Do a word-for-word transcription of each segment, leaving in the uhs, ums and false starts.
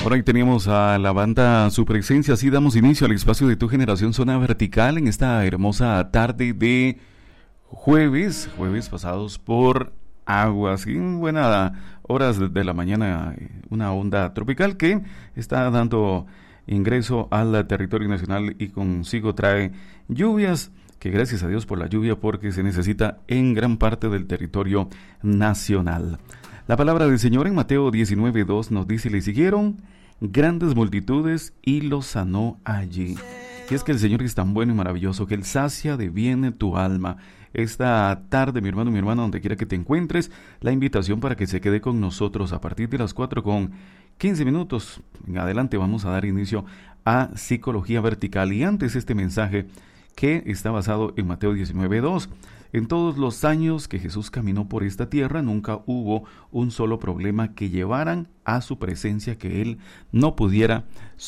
Por ahí teníamos a la banda Su Presencia. Así damos inicio al espacio de Tu Generación Zona Vertical en esta hermosa tarde de jueves, jueves pasados por aguas y buenas horas de la mañana, una onda tropical que está dando ingreso al territorio nacional y consigo trae lluvias, que gracias a Dios por la lluvia, porque se necesita en gran parte del territorio nacional. La palabra del Señor en Mateo diecinueve dos nos dice: le siguieron grandes multitudes y los sanó allí. Y es que el Señor es tan bueno y maravilloso que Él sacia de bien tu alma. Esta tarde, mi hermano, mi hermana, donde quiera que te encuentres, la invitación para que se quede con nosotros a partir de las cuatro con quince minutos. En adelante vamos a dar inicio a Psicología Vertical. Y antes este mensaje que está basado en Mateo diecinueve dos. En todos los años que Jesús caminó por esta tierra, nunca hubo un solo problema que llevaran a su presencia que Él no pudiera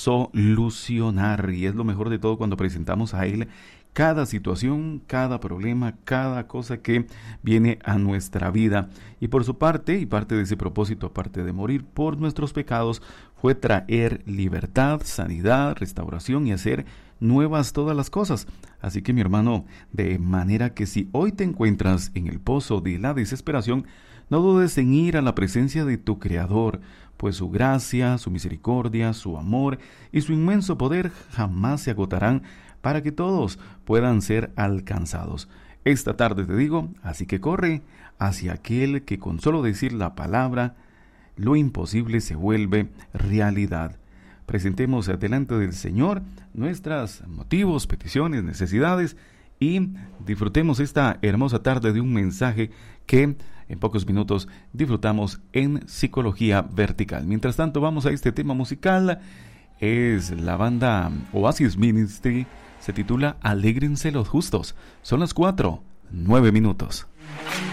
solucionar. Y es lo mejor de todo cuando presentamos a Él cada situación, cada problema, cada cosa que viene a nuestra vida. Y por su parte, y parte de ese propósito, aparte de morir por nuestros pecados, fue traer libertad, sanidad, restauración y hacer nuevas todas las cosas. Así que, mi hermano, de manera que si hoy te encuentras en el pozo de la desesperación, no dudes en ir a la presencia de tu Creador, pues su gracia, su misericordia, su amor y su inmenso poder jamás se agotarán para que todos puedan ser alcanzados. Esta tarde te digo, así que corre hacia aquel que con solo decir la palabra, lo imposible se vuelve realidad. Presentemos delante del Señor nuestros motivos, peticiones, necesidades y disfrutemos esta hermosa tarde de un mensaje que en pocos minutos disfrutamos en Psicología Vertical. Mientras tanto, vamos a este tema musical. Es la banda Oasis Ministry. Se titula Alégrense los justos. Son las cuatro, nueve minutos.